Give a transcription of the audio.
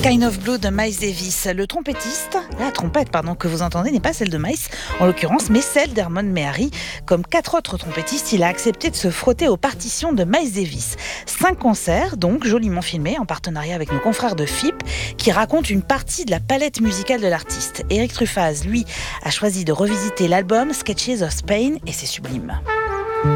Kind of Blue de Miles Davis. Le trompettiste, la trompette que vous entendez n'est pas celle de Miles en l'occurrence, mais celle d'Hermon Mehari. Comme 4 autres trompettistes, il a accepté de se frotter aux partitions de Miles Davis. 5 concerts, donc joliment filmés, en partenariat avec nos confrères de FIP, qui racontent une partie de la palette musicale de l'artiste. Éric Truffaz, lui, a choisi de revisiter l'album Sketches of Spain et c'est sublime.